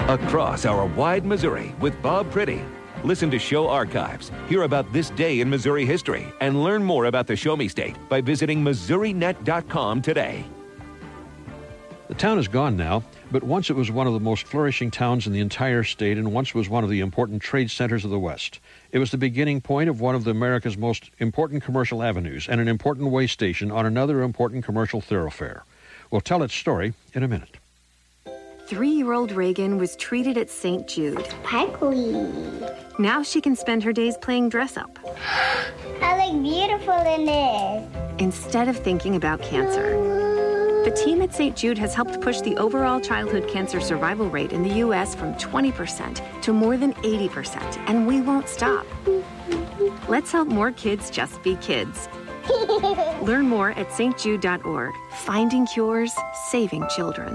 Across our wide Missouri with Bob Pretty. Listen to show archives, hear about this day in Missouri history, and learn more about the Show Me State by visiting MissouriNet.com today. The town is gone now, but once it was one of the most flourishing towns in the entire state and once was one of the important trade centers of the West. It was the beginning point of one of America's most important commercial avenues and an important way station on another important commercial thoroughfare. We'll tell its story in a minute. 3-year-old Reagan was treated at St. Jude. Sparkly. Now she can spend her days playing dress-up. I look beautiful in this. Instead of thinking about cancer. The team at St. Jude has helped push the overall childhood cancer survival rate in the U.S. from 20% to more than 80%, and we won't stop. Let's help more kids just be kids. Learn more at stjude.org. Finding cures, saving children.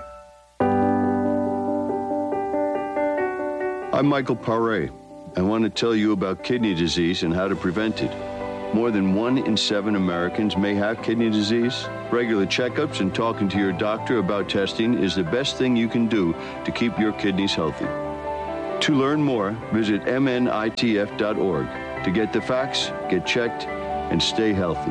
I'm Michael Paré. I want to tell you about kidney disease and how to prevent it. More than 1 in 7 Americans may have kidney disease. Regular checkups and talking to your doctor about testing is the best thing you can do to keep your kidneys healthy. To learn more, visit mnitf.org to get the facts, get checked, and stay healthy.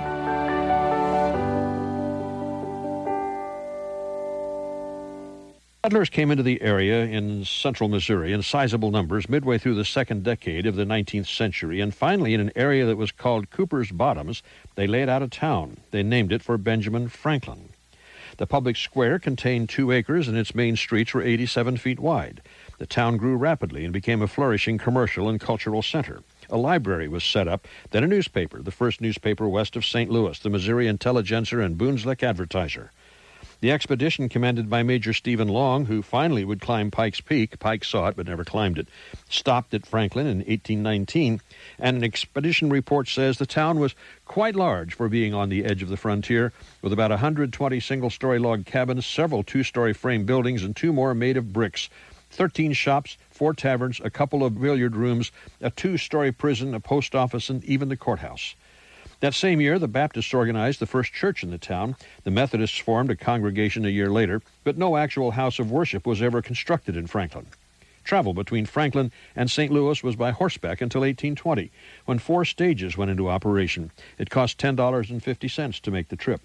Settlers came into the area in central Missouri in sizable numbers midway through the second decade of the 19th century, and finally in an area that was called Cooper's Bottoms, they laid out a town. They named it for Benjamin Franklin. The public square contained 2 acres, and its main streets were 87 feet wide. The town grew rapidly and became a flourishing commercial and cultural center. A library was set up, then a newspaper, the first newspaper west of St. Louis, the Missouri Intelligencer and Boonslick Advertiser. The expedition commanded by Major Stephen Long, who finally would climb Pike's Peak — Pike saw it but never climbed it — stopped at Franklin in 1819, and an expedition report says the town was quite large for being on the edge of the frontier, with about 120 single-story log cabins, several 2-story frame buildings, and 2 more made of bricks, 13 shops, 4 taverns, a couple of billiard rooms, a 2-story prison, a post office, and even the courthouse. That same year, the Baptists organized the first church in the town. The Methodists formed a congregation a year later, but no actual house of worship was ever constructed in Franklin. Travel between Franklin and St. Louis was by horseback until 1820, when 4 stages went into operation. It cost $10.50 to make the trip.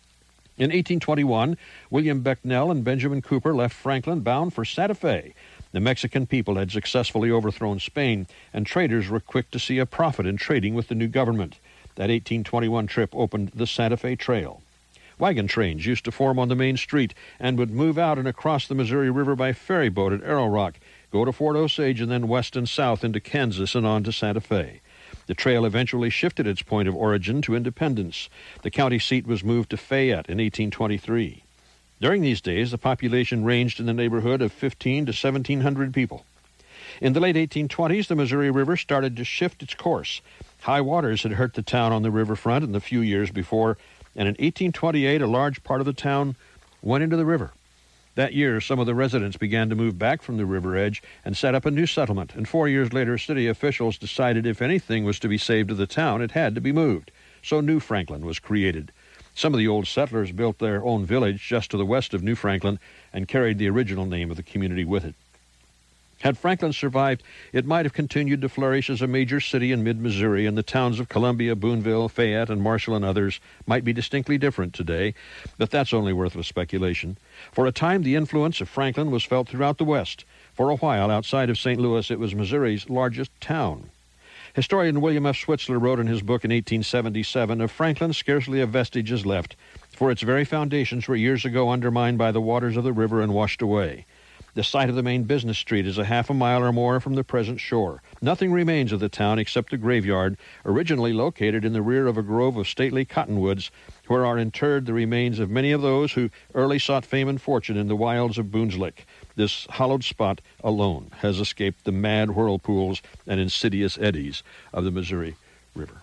In 1821, William Becknell and Benjamin Cooper left Franklin bound for Santa Fe. The Mexican people had successfully overthrown Spain, and traders were quick to see a profit in trading with the new government. That 1821 trip opened the Santa Fe Trail. Wagon trains used to form on the main street and would move out and across the Missouri River by ferry boat at Arrow Rock, go to Fort Osage, and then west and south into Kansas and on to Santa Fe. The trail eventually shifted its point of origin to Independence. The county seat was moved to Fayette in 1823. During these days, the population ranged in the neighborhood of 1,500 to 1,700 people. In the late 1820s, the Missouri River started to shift its course. High waters had hurt the town on the riverfront in the few years before, and in 1828 a large part of the town went into the river. That year, some of the residents began to move back from the river edge and set up a new settlement, and 4 years later, city officials decided if anything was to be saved of the town, it had to be moved. So New Franklin was created. Some of the old settlers built their own village just to the west of New Franklin and carried the original name of the community with it. Had Franklin survived, it might have continued to flourish as a major city in mid-Missouri, and the towns of Columbia, Boonville, Fayette, and Marshall and others might be distinctly different today, but that's only worthless speculation. For a time, the influence of Franklin was felt throughout the West. For a while, outside of St. Louis, it was Missouri's largest town. Historian William F. Schwitzler wrote in his book in 1877, "Of Franklin, scarcely a vestige is left, for its very foundations were years ago undermined by the waters of the river and washed away. The site of the main business street is a half a mile or more from the present shore. Nothing remains of the town except the graveyard, originally located in the rear of a grove of stately cottonwoods, where are interred the remains of many of those who early sought fame and fortune in the wilds of Boonslick. This hallowed spot alone has escaped the mad whirlpools and insidious eddies of the Missouri River."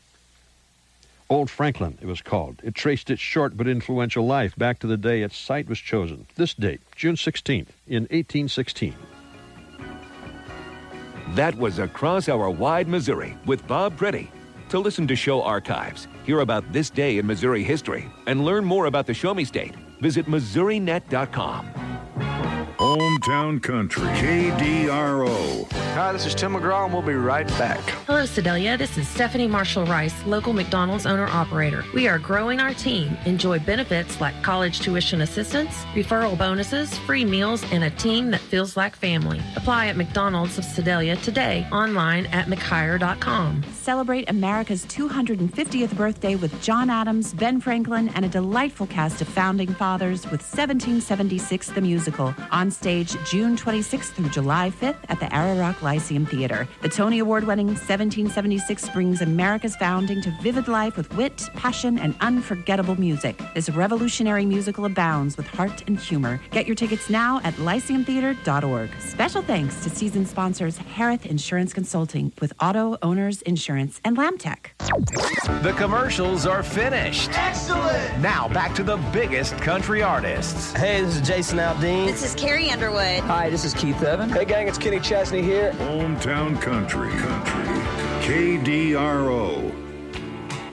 Old Franklin, it was called. It traced its short but influential life back to the day its site was chosen. This date, June 16th, in 1816. That was Across Our Wide Missouri with Bob Pretty. To listen to show archives, hear about this day in Missouri history, and learn more about the Show Me State, visit MissouriNet.com. Hometown Country, KDRO. Hi, this is Tim McGraw, and we'll be right back. Hello, Sedalia. This is Stephanie Marshall-Rice, local McDonald's owner-operator. We are growing our team. Enjoy benefits like college tuition assistance, referral bonuses, free meals, and a team that feels like family. Apply at McDonald's of Sedalia today, online at mchire.com. Celebrate America's 250th birthday with John Adams, Ben Franklin, and a delightful cast of founding fathers with 1776 the Musical. On stage June 26th through July 5th at the Ararock Lyceum Theater. The Tony Award-winning 1776 brings America's founding to vivid life with wit, passion, and unforgettable music. This revolutionary musical abounds with heart and humor. Get your tickets now at lyceumtheater.org. Special thanks to season sponsors Harith Insurance Consulting with Auto Owners Insurance and Lamtech. The commercials are finished. Excellent! Now back to the biggest country artists. Hey, this is Jason Aldean. This is Carrie Underwood. Hi, this is Keith Evan. Hey gang, it's Kenny Chesney here. Hometown Country, KDRO.